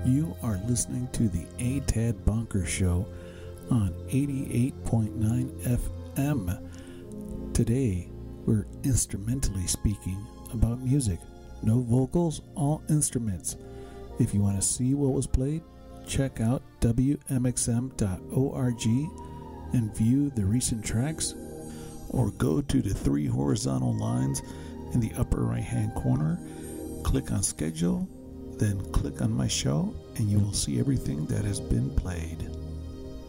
You are listening to the A. Tad Bunker Show on 88.9 FM. Today, we're instrumentally speaking about music. No vocals, all instruments. If you want to see what was played, check out WMXM.org and view the recent tracks, or go to the three horizontal lines in the upper right hand corner, click on schedule, then click on my show, and you will see everything that has been played.